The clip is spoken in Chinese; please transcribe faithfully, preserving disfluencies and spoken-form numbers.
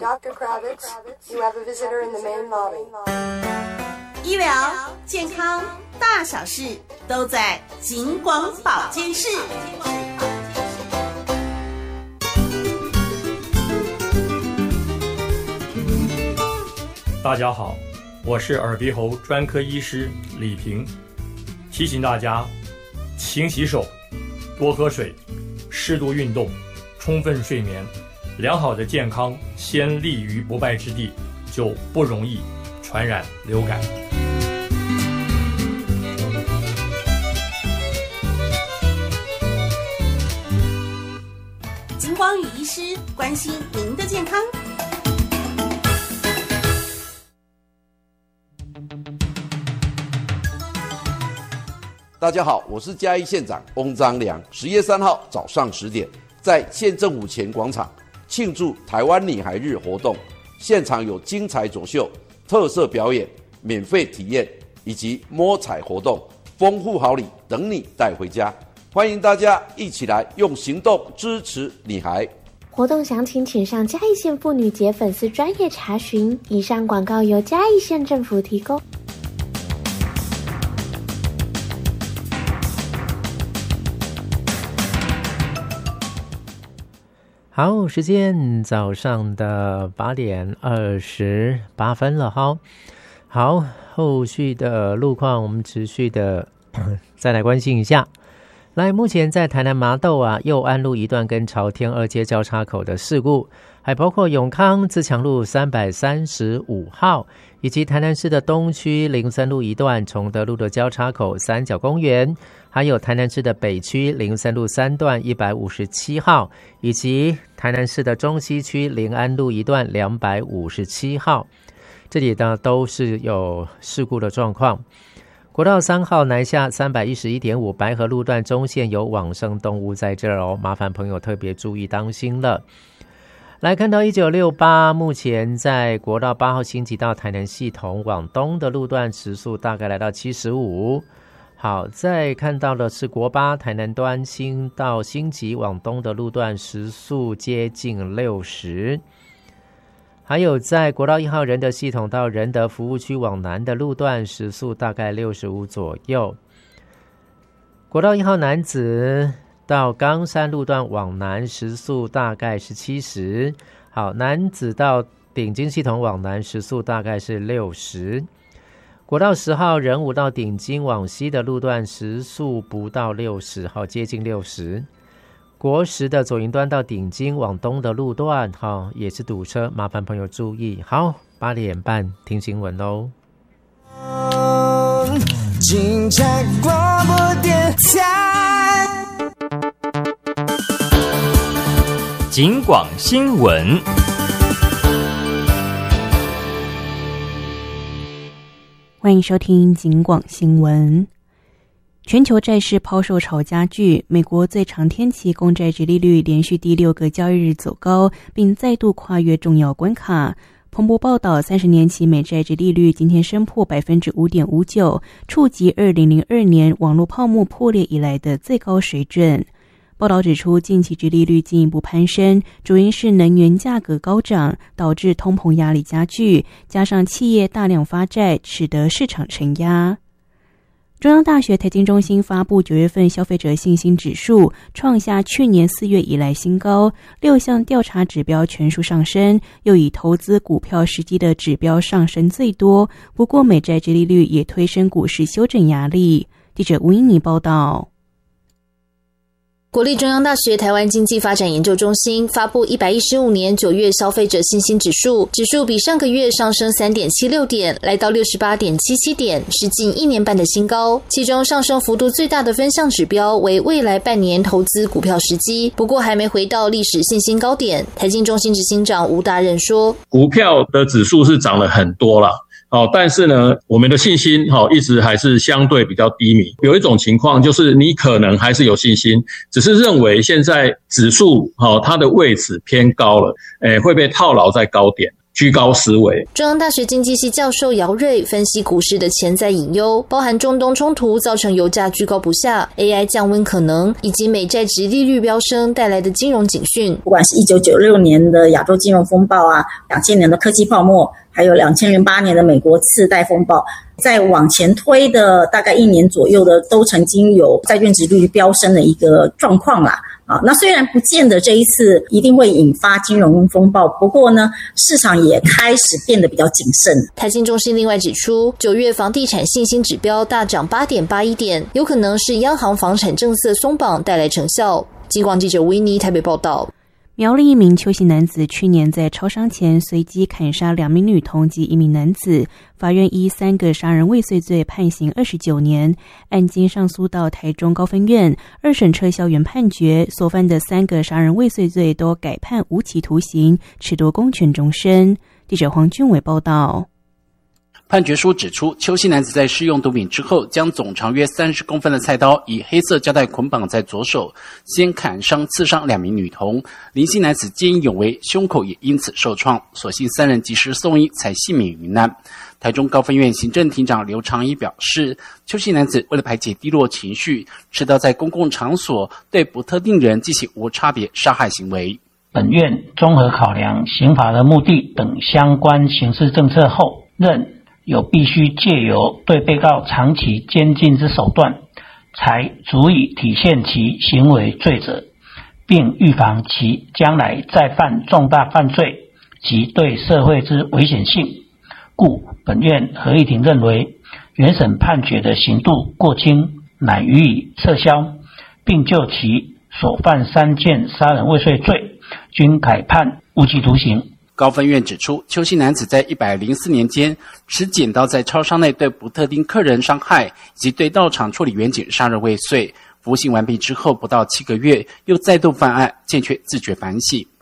Doctor Kravitz, you have a visitor in the main lobby. 医疗健康大小事都在景广保健室。 大家好，我是耳鼻喉专科医师李平，提醒大家勤洗手，多喝水，适度运动，充分睡眠，良好的健康先立于不败之地，就不容易传染流感。 景广与医师关心您的健康。 大家好，我是嘉义县长翁章良。十月三号早上十点，在县政府前广场庆祝台湾女孩日活动，现场有精彩走秀、特色表演、免费体验以及摸彩活动，丰富好礼等你带回家。欢迎大家一起来用行动支持女孩。 活动详情请上嘉义县妇女节粉丝专页查询。以上广告由嘉义县政府提供。 好，时间早上的八点二十八分了哈。好，后续的路况我们持续的再来关心一下。来，目前在台南麻豆啊右安路一段跟朝天二街交叉口的事故，还包括永康自强路三百三十五号，以及台南市的东区林森路一段崇德路的交叉口三角公园，还有台南市的北区林森路三段一百五十七号，以及台南市的中西区临安路一段两百五十七号，这里呢都是有事故的状况。国道三号南下 三百一十一点五 白河路段中线有往生动物在这儿哦，麻烦朋友特别注意当心了。来看到一九六八，目前在国道八号兴集到台南系统往东的路段时速大概来到七十五。好，再看到的是国八台南端新到兴集往东的路段时速接近六十。还有在国道一号仁德系统到仁德服务区往南的路段时速大概六十五左右。国道一号楠梓到冈山路段往南时速大概是七十。好，楠梓到顶金系统往南时速大概是六十。国道十号仁武到顶金往西的路段时速不到六十，好，接近六十。国十的左营端到顶金往东的路段，好，也是堵车，麻烦朋友注意。好，八点半听新闻喽。 警察广播电台， 警广新闻。 欢迎收听警广新闻。全球债市抛售潮加剧，美国最长天期公债殖利率连续第六个交易日走高，并再度跨越重要关卡。彭博报道，三十年期美债殖利率今天升破 百分之五点五九， 触及二零零二年网络泡沫破裂以来的最高水准。报道指出，近期殖利率进一步攀升，主因是能源价格高涨，导致通膨压力加剧，加上企业大量发债，使得市场承压。中央大学财经中心发布九月份消费者信心指数，创下去年四月以来新高，六项调查指标全数上升，又以投资股票时机的指标上升最多。不过美债殖利率也推升股市修正压力。记者吴英妮报道。 国立中央大学台湾经济发展研究中心发布一百一十五年九月消费者信心指数，指数比上个月上升 三点七六 点，来到 六十八点七七 点，是近一年半的新高。其中上升幅度最大的分项指标为未来半年投资股票时机，不过还没回到历史信心高点。台经中心执行长吴达任说， 股票的指数是涨了很多啦。哦，但是呢，我们的信心哦一直还是相对比较低迷。有一种情况就是你可能还是有信心，只是认为现在指数哦它的位置偏高了，诶会被套牢在高点。 居高思维。 中央大学经济系教授姚瑞分析股市的潜在隐忧，包含中东冲突造成油价居高不下、A I 降温可能，以及美债殖利率飙升带来的金融警讯。 不管是一九九六年的亚洲金融风暴啊，两千年的科技泡沫，还有两千零八年的美国次贷风暴，在往前推的大概一年左右的，都曾经有债券殖利率飙升的一个状况啦。啊，那虽然不见得这一次一定会引发金融风暴，不过呢，市场也开始变得比较谨慎。 台经中心另外指出，九月房地产信心指标大涨 八点八一 点，有可能是央行房产政策松绑带来成效。金广记者维尼台北报道。 苗栗一名邱姓男子去年在超商前随机砍杀两名女童及一名男子，法院依三个杀人未遂罪判刑二十九年，案经上诉到台中高分院，二审撤销原判决，所犯的三个杀人未遂罪都改判无期徒刑，褫夺公权终身。记者黄俊伟报道。 判决书指出，邱姓男子在施用毒品之后，将总长约三十公分的菜刀以黑色胶带捆绑在左手，先砍伤、刺伤两名女童。林姓男子见义勇为，胸口也因此受创，所幸三人及时送医，才幸免于难。台中高分院行政庭长刘长义表示，邱姓男子为了排解低落情绪，持刀在公共场所对不特定人进行无差别杀害行为。 本院综合考量刑法的目的等相关刑事政策后，认有必须借由对被告长期监禁之手段，才足以体现其行为罪责，并预防其将来再犯重大犯罪及对社会之危险性。故本院合议庭认为，原审判决的刑度过轻，乃予以撤销，并就其所犯三件杀人未遂罪均改判无期徒刑。 高分院指出，邱姓男子在一百零四年间持剪刀在超商内对不特定客人伤害，以及对到场处理员警杀人未遂。服刑完毕之后不到七个月，又再度犯案，欠缺自觉反省。